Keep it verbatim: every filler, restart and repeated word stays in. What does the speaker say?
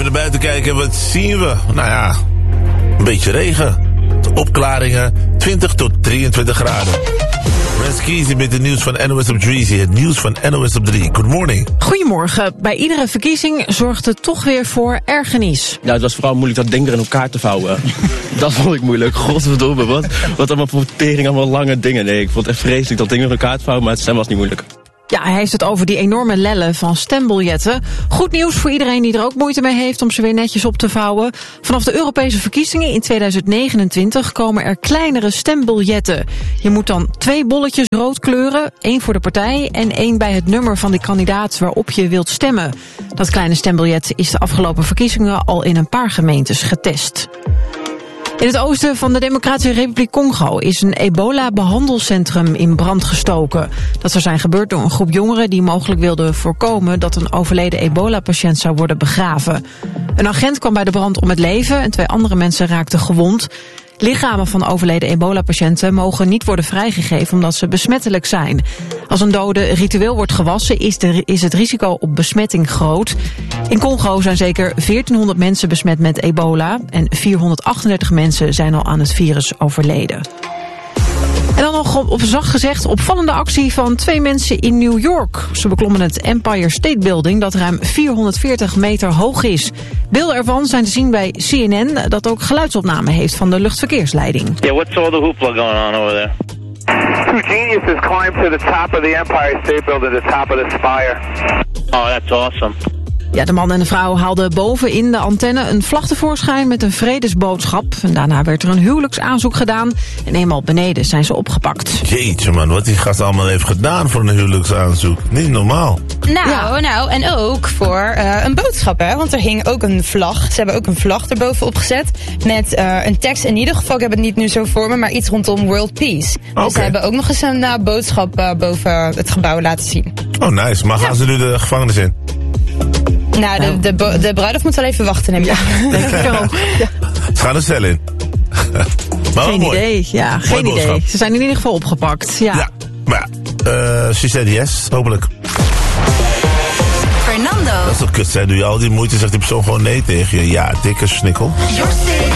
Even naar buiten kijken, wat zien we? Nou ja, een beetje regen. Opklaringen, twintig tot drieëntwintig graden. Renskies met het nieuws van N O S op drie. Het nieuws van N O S op drie. Good morning. Goedemorgen. Bij iedere verkiezing zorgt het toch weer voor ergernis. Ja, het was vooral moeilijk dat ding er in elkaar te vouwen. Dat vond ik moeilijk. Godverdomme, wat, wat allemaal voor tering, allemaal lange dingen. Nee, ik vond het echt vreselijk dat ding er in elkaar te vouwen, maar het stem was niet moeilijk. Ja, hij heeft het over die enorme lellen van stembiljetten. Goed nieuws voor iedereen die er ook moeite mee heeft om ze weer netjes op te vouwen. Vanaf de Europese verkiezingen in tweeduizend negenentwintig komen er kleinere stembiljetten. Je moet dan twee bolletjes rood kleuren, één voor de partij en één bij het nummer van de kandidaat waarop je wilt stemmen. Dat kleine stembiljet is de afgelopen verkiezingen al in een paar gemeentes getest. In het oosten van de Democratische Republiek Congo is een ebola-behandelcentrum in brand gestoken. Dat zou zijn gebeurd door een groep jongeren die mogelijk wilden voorkomen dat een overleden ebola-patiënt zou worden begraven. Een agent kwam bij de brand om het leven en twee andere mensen raakten gewond. Lichamen van overleden ebola-patiënten mogen niet worden vrijgegeven omdat ze besmettelijk zijn. Als een dode ritueel wordt gewassen is, de, is het risico op besmetting groot. In Congo zijn zeker veertienhonderd mensen besmet met ebola en vierhonderdachtendertig mensen zijn al aan het virus overleden. En dan nog op, op zacht gezegd opvallende actie van twee mensen in New York. Ze beklommen het Empire State Building dat ruim vierhonderdveertig meter hoog is. Beelden ervan zijn te zien bij C N N dat ook geluidsopname heeft van de luchtverkeersleiding. Yeah, what's all the hoopla going on over there? Two geniuses climbed to the top of the Empire State Building, the top of the spire. Oh, that's awesome. Ja, de man en de vrouw haalden boven in de antenne een vlag tevoorschijn met een vredesboodschap. En daarna werd er een huwelijksaanzoek gedaan. En eenmaal beneden zijn ze opgepakt. Jeetje man, wat die gast allemaal heeft gedaan voor een huwelijksaanzoek. Niet normaal. Nou, Ja. nou, en ook voor uh, een boodschap, hè. Want er hing ook een vlag. Ze hebben ook een vlag erbovenop gezet. Met uh, een tekst, in ieder geval, ik heb het niet nu zo voor me, maar iets rondom World Peace. Okay. Dus ze hebben ook nog eens een uh, boodschap uh, boven het gebouw laten zien. Oh nice, maar gaan Ja. ze nu de gevangenis in? Nou, de, de, bo- de bruiloft moet wel even wachten, neem ik aan. Denk ik ook. Ja. Ze gaan de cel in. Maar wel Geen mooi. idee. Ja, geen boodschap. idee. Ze zijn in ieder geval opgepakt. Ja. Ja, maar ja, uh, she said yes, hopelijk. Fernando. Dat is toch kut, hè? Doe je al die moeite, zegt die persoon gewoon nee tegen je. Ja, dikke snikkel.